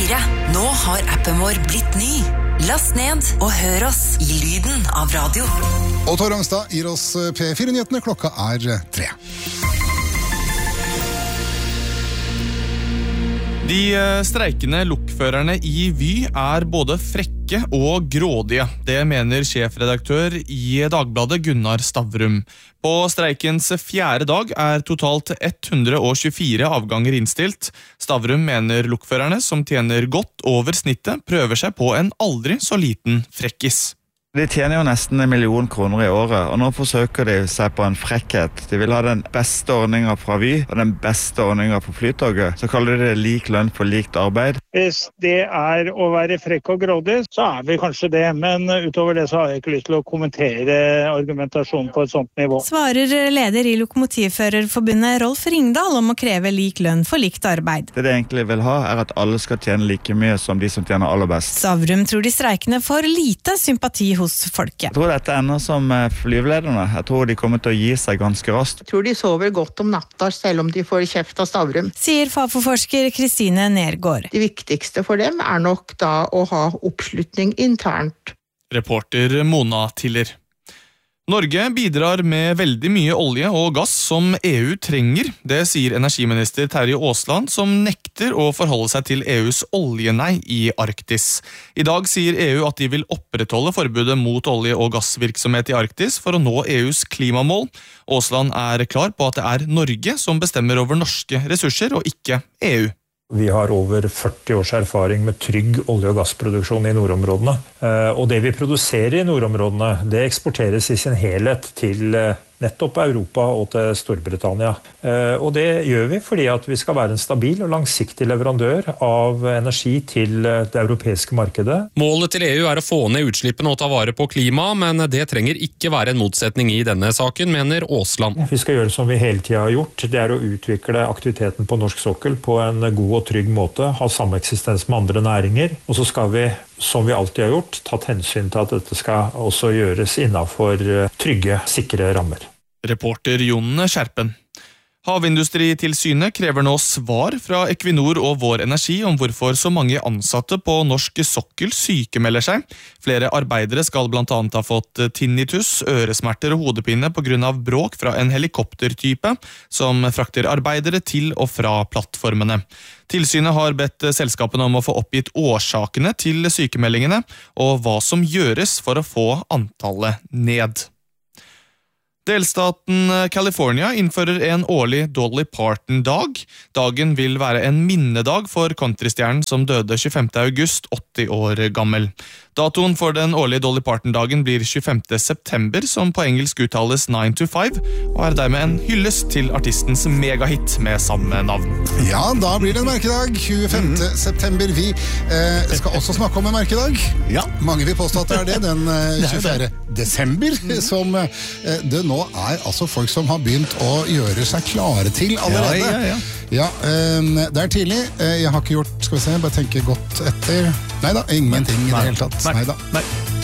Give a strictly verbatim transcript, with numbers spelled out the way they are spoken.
fire. Nå har appen vår blitt ny. Last ned og hør oss i lyden av radio. Og Tor Rangstad gir oss P fire-nyhetene. Klokka er tre. De streikende lokførerne i Vy er både frekke og grådige. Det mener sjefredaktør i Dagbladet Gunnar Stavrum. På streikens fjerde dag er totalt ett hundre og tjuefire avganger innstilt. Stavrum mener lokførerne, som tjener godt over snittet, prøver seg på en aldri så liten frekkis. De tjener jo nesten en million kroner i året, og nå forsøker de seg på en frekkhet. De vil ha den beste ordningen fra Vy, og den beste ordningen for Flytoget. Så kaller de det lik lønn for likt arbeid. Hvis det er å være frekk og grådig, så er vi kanskje det, men utover det så har jeg ikke lyst til å kommentere argumentasjonen på et sånt nivå. Svarer leder i Lokomotivførerforbundet Rolf Ringdal om å kreve lik lønn for likt arbeid. Det de egentlig vil ha er at alle skal tjene like mye som de som tjener aller best. Stavrum tror de streikende får lite sympati hos folket. Jeg tror dette ender som flyvelederne. Jeg tror de kommer til å gi seg ganske raskt. Jeg tror de sover godt om natta selv om de får kjeft av Stavrum. Sier Fafo-forsker Kristine Nergård. Det viktigste for dem er nok da å ha oppslutning internt. Reporter Mona Tiller. Norge bidrar med veldig mye olje og gass som E U trenger. Det sier energiminister Terje Aasland, som nekter å forholde seg til E U's oljenei i Arktis. I dag sier E U at de vil opprettholde forbudet mot olje- og gassvirksomhet i Arktis for å nå E U's klimamål. Aasland er klar på at det er Norge som bestemmer over norske ressurser, og ikke E U. Vi har over førti års erfaring med trygg olje- og gassproduksjon i nordområdene. Og det vi produserer i nordområdene, det eksporteres i sin helhet til nettopp Europa og til Storbritannia. Og det gjør vi fordi at vi skal være en stabil og langsiktig leverandør av energi til det europeiske markedet. Målet til E U er å få ned utslippene og ta vare på klima, men det trenger ikke være en motsetning i denne saken, mener Aasland. Vi skal gjøre som vi hele tiden har gjort, det er å utvikle aktiviteten på norsk sokkel på en god og trygg måte, ha sameksistens med andre næringer, og så skal vi, som vi alltid har gjort, tatt hensyn til at dette skal også gjøres innenfor trygge, sikre rammer. Reporter Jon Skjerpen. Havindustritilsynet krever nå svar fra Equinor og Vår Energi om hvorfor så mange ansatte på norsk sokkel sykemelder seg. Flere arbeidere skal blant annet ha fått tinnitus, øresmerter og hodepine på grunn av bråk fra en helikoptertype som frakter arbeidere til og fra plattformene. Tilsynet har bedt selskapene om å få oppgitt årsakene til sykemeldingene og hva som gjøres for å få antallet ned. Delstaten California innfører en årlig Dolly Parton-dag. Dagen vil være en minnedag for countrystjernen som døde tjuefemte august, åtti år gammel. Datoen for den årlige Dolly Parton-dagen blir tjuefemte september, som på engelsk uttales nine to five, og er dermed en hyllest til artistens megahit med samme navn. Ja, da blir det en merkedag, tjuefemte september. Vi eh, skal også snakke om en merkedag. Ja. Mange vil påstå at det er det, den eh, tjuefjerde desember, som eh, det nå er altså folk som har begynt å gjøre seg klare til allerede. Ja, ja, ja. Ja, eh, det er tidlig. Eh, jeg har ikke gjort, skal vi se, bare tenke godt etter. Neida, ingenting Nei. i det hele tatt. Neida. Nei.